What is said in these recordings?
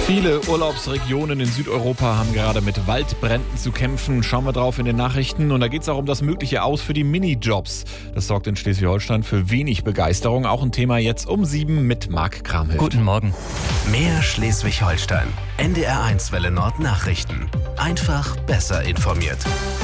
Viele Urlaubsregionen in Südeuropa haben gerade mit Waldbränden zu kämpfen. Schauen wir drauf in den Nachrichten. Und da geht es auch um das mögliche Aus für die Minijobs. Das sorgt in Schleswig-Holstein für wenig Begeisterung. Auch ein Thema jetzt um 7 mit Marc Kramhöft. Guten Morgen. Mehr Schleswig-Holstein. NDR1 Welle Nord Nachrichten. Einfach besser informiert.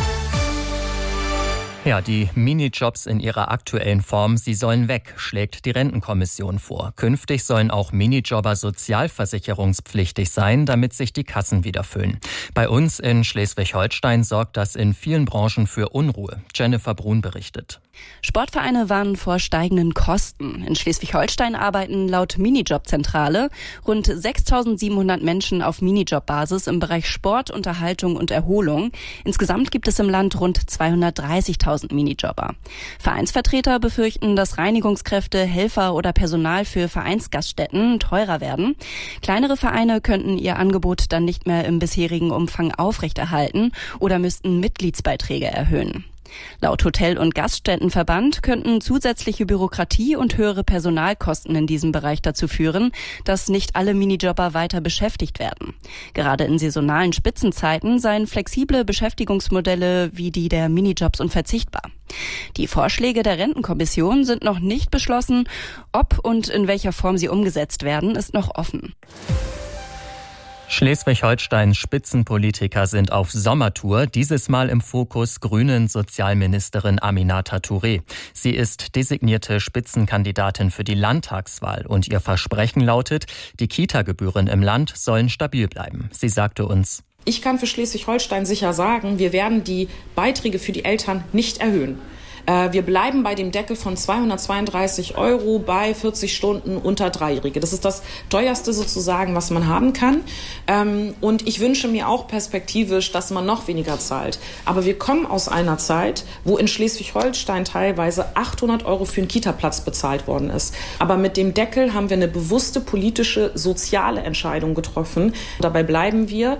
Ja, die Minijobs in ihrer aktuellen Form, sie sollen weg, schlägt die Rentenkommission vor. Künftig sollen auch Minijobber sozialversicherungspflichtig sein, damit sich die Kassen wieder füllen. Bei uns in Schleswig-Holstein sorgt das in vielen Branchen für Unruhe. Jennifer Brun berichtet. Sportvereine warnen vor steigenden Kosten. In Schleswig-Holstein arbeiten laut Minijobzentrale rund 6.700 Menschen auf Minijobbasis im Bereich Sport, Unterhaltung und Erholung. Insgesamt gibt es im Land rund 230.000 Minijobber. Vereinsvertreter befürchten, dass Reinigungskräfte, Helfer oder Personal für Vereinsgaststätten teurer werden. Kleinere Vereine könnten ihr Angebot dann nicht mehr im bisherigen Umfang aufrechterhalten oder müssten Mitgliedsbeiträge erhöhen. Laut Hotel- und Gaststättenverband könnten zusätzliche Bürokratie und höhere Personalkosten in diesem Bereich dazu führen, dass nicht alle Minijobber weiter beschäftigt werden. Gerade in saisonalen Spitzenzeiten seien flexible Beschäftigungsmodelle wie die der Minijobs unverzichtbar. Die Vorschläge der Rentenkommission sind noch nicht beschlossen. Ob und in welcher Form sie umgesetzt werden, ist noch offen. Schleswig-Holsteins Spitzenpolitiker sind auf Sommertour, dieses Mal im Fokus Grünen Sozialministerin Aminata Touré. Sie ist designierte Spitzenkandidatin für die Landtagswahl und ihr Versprechen lautet, die Kita-Gebühren im Land sollen stabil bleiben. Sie sagte uns: Ich kann für Schleswig-Holstein sicher sagen, wir werden die Beiträge für die Eltern nicht erhöhen. Wir bleiben bei dem Deckel von 232 € bei 40 Stunden unter Dreijährige. Das ist das teuerste sozusagen, was man haben kann. Und ich wünsche mir auch perspektivisch, dass man noch weniger zahlt. Aber wir kommen aus einer Zeit, wo in Schleswig-Holstein teilweise 800 € für einen Kita-Platz bezahlt worden ist. Aber mit dem Deckel haben wir eine bewusste politische, soziale Entscheidung getroffen. Dabei bleiben wir.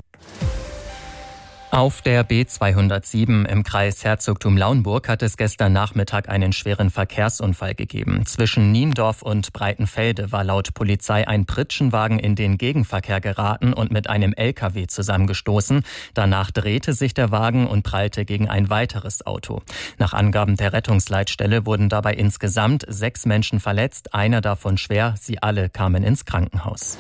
Auf der B207 im Kreis Herzogtum Lauenburg hat es gestern Nachmittag einen schweren Verkehrsunfall gegeben. Zwischen Niendorf und Breitenfelde war laut Polizei ein Pritschenwagen in den Gegenverkehr geraten und mit einem LKW zusammengestoßen. Danach drehte sich der Wagen und prallte gegen ein weiteres Auto. Nach Angaben der Rettungsleitstelle wurden dabei insgesamt 6 Menschen verletzt, einer davon schwer. Sie alle kamen ins Krankenhaus.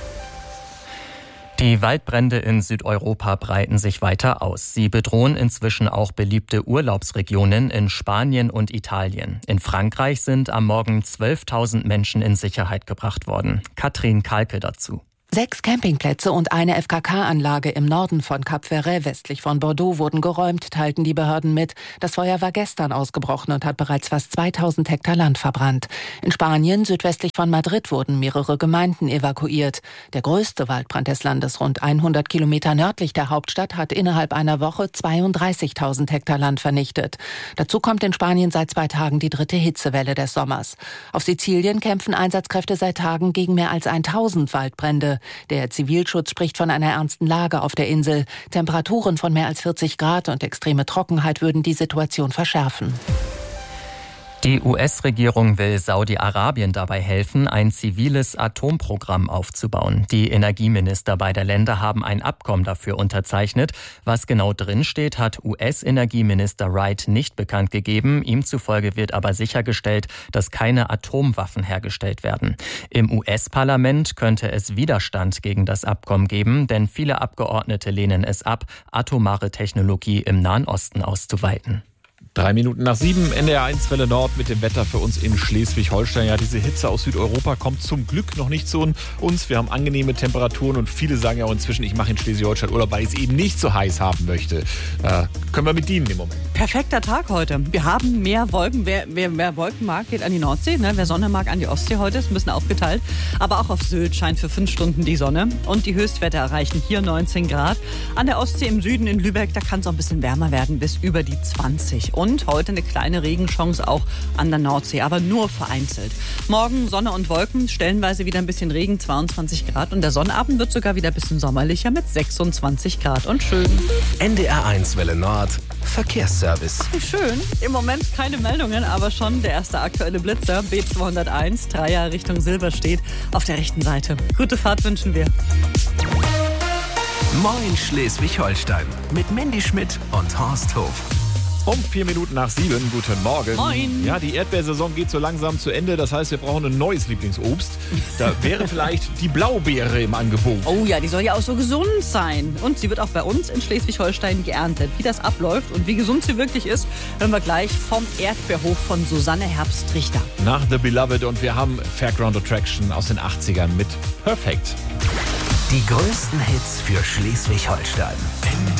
Die Waldbrände in Südeuropa breiten sich weiter aus. Sie bedrohen inzwischen auch beliebte Urlaubsregionen in Spanien und Italien. In Frankreich sind am Morgen 12.000 Menschen in Sicherheit gebracht worden. Katrin Kalke dazu. 6 Campingplätze und eine FKK-Anlage im Norden von Cap Ferret westlich von Bordeaux wurden geräumt, teilten die Behörden mit. Das Feuer war gestern ausgebrochen und hat bereits fast 2000 Hektar Land verbrannt. In Spanien, südwestlich von Madrid, wurden mehrere Gemeinden evakuiert. Der größte Waldbrand des Landes, rund 100 Kilometer nördlich der Hauptstadt, hat innerhalb einer Woche 32.000 Hektar Land vernichtet. Dazu kommt in Spanien seit 2 Tagen die 3. Hitzewelle des Sommers. Auf Sizilien kämpfen Einsatzkräfte seit Tagen gegen mehr als 1000 Waldbrände. Der Zivilschutz spricht von einer ernsten Lage auf der Insel. Temperaturen von mehr als 40 Grad und extreme Trockenheit würden die Situation verschärfen. Die US-Regierung will Saudi-Arabien dabei helfen, ein ziviles Atomprogramm aufzubauen. Die Energieminister beider Länder haben ein Abkommen dafür unterzeichnet. Was genau drinsteht, hat US-Energieminister Wright nicht bekannt gegeben. Ihm zufolge wird aber sichergestellt, dass keine Atomwaffen hergestellt werden. Im US-Parlament könnte es Widerstand gegen das Abkommen geben, denn viele Abgeordnete lehnen es ab, atomare Technologie im Nahen Osten auszuweiten. 3 Minuten nach 7, NDR1 Welle Nord mit dem Wetter für uns in Schleswig-Holstein. Ja, diese Hitze aus Südeuropa kommt zum Glück noch nicht zu uns. Wir haben angenehme Temperaturen und viele sagen ja auch inzwischen, ich mache in Schleswig-Holstein Urlaub, weil ich es eben nicht so heiß haben möchte. Können wir mit dienen im Moment. Perfekter Tag heute. Wir haben mehr Wolken. Wer mehr Wolken mag, geht an die Nordsee. Ne? Wer Sonne mag, an die Ostsee heute. Ist ein bisschen aufgeteilt. Aber auch auf Sylt scheint für 5 Stunden die Sonne. Und die Höchstwerte erreichen hier 19 Grad. An der Ostsee im Süden in Lübeck, da kann es auch ein bisschen wärmer werden, bis über die 20. Und heute eine kleine Regenchance auch an der Nordsee, aber nur vereinzelt. Morgen Sonne und Wolken, stellenweise wieder ein bisschen Regen, 22 Grad. Und der Sonnabend wird sogar wieder ein bisschen sommerlicher mit 26 Grad und schön. NDR1 Welle Nord, Verkehrsservice. Schön. Im Moment keine Meldungen, aber schon der erste aktuelle Blitzer, B201, Dreier Richtung Silberstedt, auf der rechten Seite. Gute Fahrt wünschen wir. Moin Schleswig-Holstein mit Mandy Schmidt und Horst Hof. Um 7:04. Guten Morgen. Moin. Ja, die Erdbeersaison geht so langsam zu Ende. Das heißt, wir brauchen ein neues Lieblingsobst. Da wäre vielleicht die Blaubeere im Angebot. Oh ja, die soll ja auch so gesund sein. Und sie wird auch bei uns in Schleswig-Holstein geerntet. Wie das abläuft und wie gesund sie wirklich ist, hören wir gleich vom Erdbeerhof von Susanne Herbst-Richter. Nach The Beloved und wir haben Fairground Attraction aus den 80ern mit Perfect. Die größten Hits für Schleswig-Holstein.